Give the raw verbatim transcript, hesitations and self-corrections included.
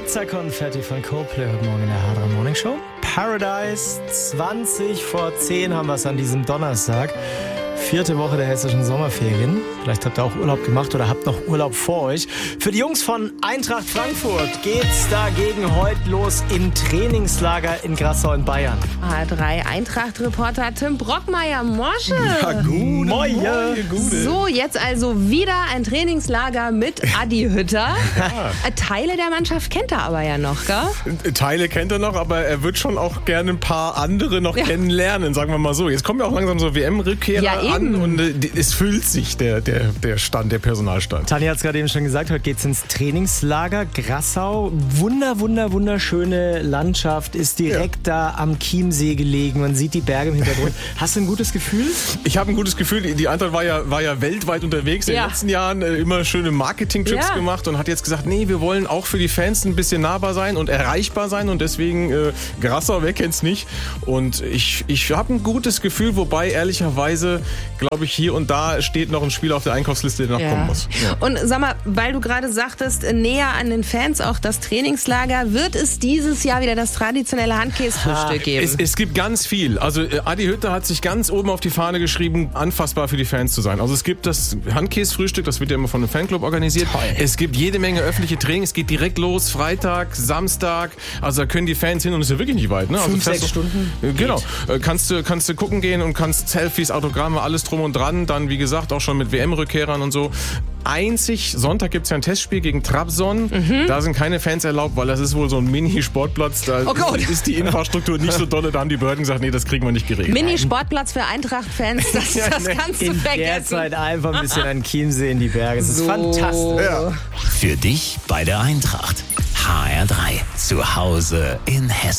Glitzerkonfetti von Coldplay heute Morgen in der H drei Morning Show. Paradise, zwanzig vor zehn haben wir es an diesem Donnerstag. Vierte Woche der hessischen Sommerferien. Vielleicht habt ihr auch Urlaub gemacht oder habt noch Urlaub vor euch. Für die Jungs von Eintracht Frankfurt geht's dagegen heute los im Trainingslager in Grassau in Bayern. H drei Eintracht-Reporter Tim Brockmeier, Morsche. Ja, gute Moje. So, jetzt also wieder ein Trainingslager mit Adi Hütter. Ja. Teile der Mannschaft kennt er aber ja noch, gell? Teile kennt er noch, aber er wird schon auch gerne ein paar andere noch ja. kennenlernen, sagen wir mal so. Jetzt kommen ja auch langsam so W M-Rückkehrer ja, an und äh, es füllt sich der, der, der Stand, der Personalstand. Tanja hat es gerade eben schon gesagt, heute geht's ins Trainingslager Grassau. Wunder, wunder, wunderschöne Landschaft, ist direkt ja. da am Chiemsee gelegen. Man sieht die Berge im Hintergrund. Hast du ein gutes Gefühl? Ich habe ein gutes Gefühl. Die Eintracht war ja, war ja weltweit unterwegs in ja. den letzten Jahren, äh, immer schöne Marketing-Trips ja. gemacht und hat jetzt gesagt, nee, wir wollen auch für die Fans ein bisschen nahbar sein und erreichbar sein und deswegen äh, Grassau, wer kennt's nicht? Und ich, ich habe ein gutes Gefühl, wobei ehrlicherweise, glaube ich, hier und da steht noch ein Spiel auf der Einkaufsliste, der noch ja. kommen muss. Ja. Und sag mal, weil du gerade sagtest, näher an den Fans auch das Trainingslager, wird es dieses Jahr wieder das traditionelle Handkäsefrühstück geben? Es, es gibt ganz viel. Also äh, Adi Hütter hat sich ganz oben auf die Fahne geschrieben, anfassbar für die Fans zu sein. Also es gibt das Handkäsefrühstück, das wird ja immer von einem Fanclub organisiert. Toll. Es gibt jede Menge öffentliche Trainings, es geht direkt los, Freitag, Samstag, also da können die Fans hin und ist ja wirklich nicht weit. Ne? Also Fünf, sechs Stunden? Äh, genau. Äh, kannst, du, kannst du gucken gehen und kannst Selfies, Autogramme, alles drum und dran, dann wie gesagt auch schon mit W M-Rückkehrern und so. Einzig, Sonntag gibt es ja ein Testspiel gegen Trabzon. Mhm. Da sind keine Fans erlaubt, weil das ist wohl so ein Mini-Sportplatz. Da oh ist, ist die Infrastruktur nicht so dolle. Da haben die Behörden gesagt, nee, das kriegen wir nicht geregelt. Mini-Sportplatz für Eintracht-Fans, das, das kannst du in vergessen. In der Zeit einfach ein bisschen an Chiemsee in die Berge. Das ist so fantastisch. Ja. Für dich bei der Eintracht. H R drei. Zu Hause in Hessen.